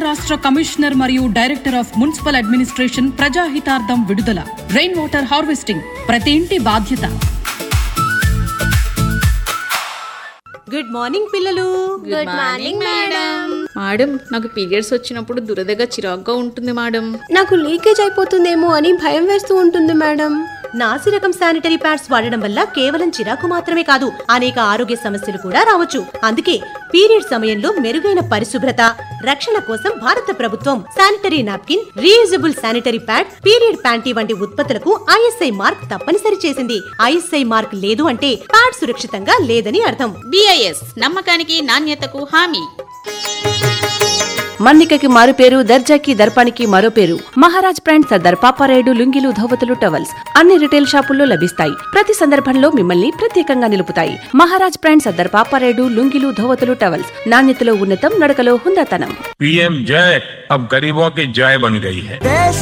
రాష్ట్ర కమిషనర్ మరియు director of municipal administration ప్రజాహితార్థం విడుదల. రెయిన్ వాటర్ హార్వెస్టింగ్ ప్రతి ఇంటి బాధ్యత. గుడ్ మార్నింగ్ పిల్లలు. Good morning madam. మేడం, నాకు పీరియడ్స్ వచ్చినప్పుడు దురదగా చిరాగ్గా ఉంటుంది మేడం. నాకు లీకేజ్ అయిపోతుందేమో అని భయం వేస్తూ ఉంటుంది మేడం. నాసి రకం శానిటరీ ప్యాడ్స్ వాడడం వల్ల కేవలం చిరాకు మాత్రమే కాదు, అనేక ఆరోగ్య సమస్యలు కూడా రావచ్చు. అందుకే పీరియడ్ సమయంలో మెరుగైన పరిశుభ్రత, రక్షణ కోసం భారత ప్రభుత్వం sanitary napkin, reusable sanitary pad, period panty వంటి ఉత్పత్తులకు ఐఎస్ఐ మార్క్ తప్పనిసరి చేసింది. ఐఎస్ఐ మార్క్ లేదు అంటే ప్యాడ్ సురక్షితంగా లేదని అర్థం. BIS నమ్మకానికి నాణ్యతకు హామీ. మన్నికకి మారు పేరు, దర్జాకి దర్పానికి మరో పేరు. మహారాజ్ బ్రాండ్ సర్దార్ పాపారాయుడు లుంగీలు, ధోవతులు, టవల్స్ అన్ని రిటైల్ షాపుల్లో లభిస్తాయి. ప్రతి సందర్భంలో మిమ్మల్ని ప్రత్యేకంగా నిలుపుతాయి. మహారాజ్ బ్రాండ్ సర్దార్ పాపారాయుడు లుంగీలు, ధోవతులు, టవల్స్ నాణ్యతలో ఉన్నతం, నడకలో హుందాతనం. PM जय अब गरीबों की जय बन गई है.